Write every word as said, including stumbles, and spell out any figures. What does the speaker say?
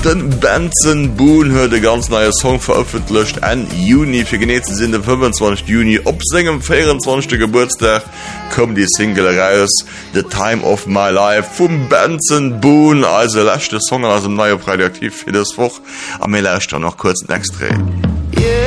Den Benson Boone hue de ganz neue Song veröffentlicht en Juni fir genete sinn den fünfundzwanzigsten Juni op segem vierundzwanzigsten Geburtstag kom die Single raus The Time of My Life vum Benson Boone also lachte Song aus dem neue Radioaktiv fir das woch am mir lauscht noch kurz extra.